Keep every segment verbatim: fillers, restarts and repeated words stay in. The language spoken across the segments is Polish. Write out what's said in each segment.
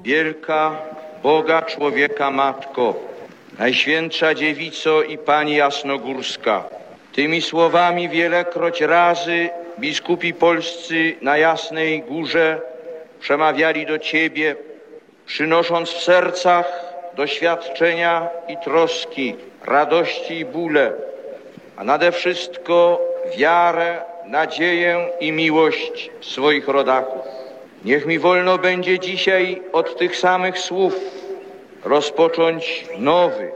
Wielka Boga człowieka Matko, Najświętsza Dziewico i Pani Jasnogórska, tymi słowami wielekroć razy biskupi polscy na Jasnej Górze przemawiali do Ciebie, przynosząc w sercach doświadczenia i troski, radości i bóle, a nade wszystko wiarę, nadzieję i miłość swoich rodaków. Niech mi wolno będzie dzisiaj od tych samych słów rozpocząć nowy,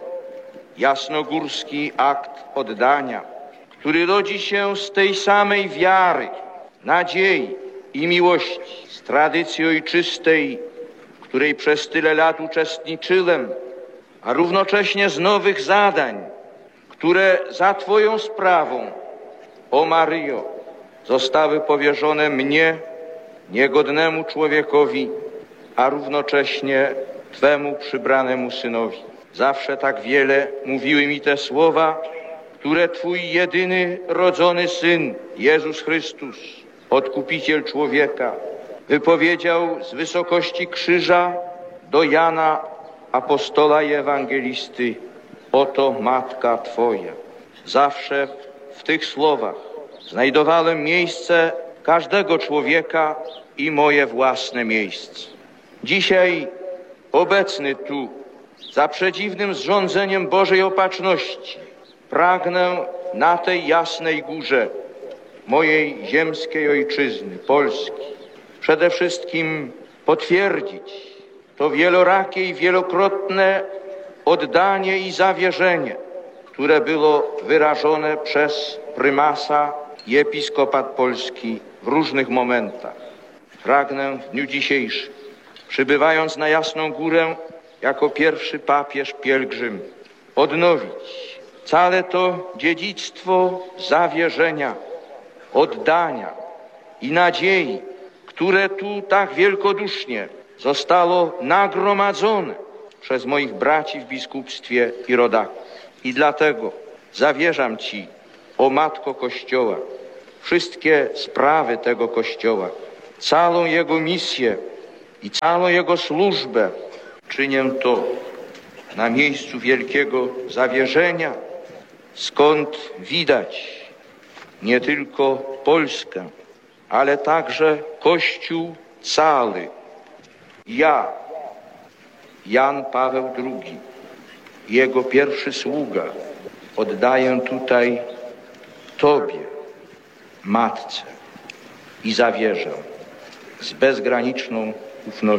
jasnogórski akt oddania, który rodzi się z tej samej wiary, nadziei i miłości, z tradycji ojczystej, w której przez tyle lat uczestniczyłem, a równocześnie z nowych zadań, które za Twoją sprawą, o Maryjo, zostały powierzone mnie, niegodnemu człowiekowi, a równocześnie Twemu przybranemu Synowi. Zawsze tak wiele mówiły mi te słowa, które Twój jedyny rodzony Syn, Jezus Chrystus, Odkupiciel człowieka, wypowiedział z wysokości krzyża do Jana, apostola i ewangelisty: oto Matka Twoja. Zawsze w tych słowach znajdowałem miejsce każdego człowieka i moje własne miejsce. Dzisiaj obecny tu, za przedziwnym zrządzeniem Bożej Opatrzności, pragnę na tej Jasnej Górze mojej ziemskiej ojczyzny, Polski, przede wszystkim potwierdzić to wielorakie i wielokrotne oddanie i zawierzenie, które było wyrażone przez prymasa i episkopat polski w różnych momentach. Pragnę w dniu dzisiejszym, przybywając na Jasną Górę jako pierwszy papież pielgrzym, odnowić całe to dziedzictwo zawierzenia, oddania i nadziei, które tu tak wielkodusznie zostało nagromadzone przez moich braci w biskupstwie i rodaków. I dlatego zawierzam Ci, o Matko Kościoła, wszystkie sprawy tego Kościoła, całą Jego misję i całą Jego służbę. Czynię to na miejscu wielkiego zawierzenia, skąd widać nie tylko Polskę, ale także Kościół cały. Ja, Jan Paweł drugi, jego pierwszy sługa, oddaję tutaj Tobie, Matce, i zawierzę z bezgraniczną ufnością.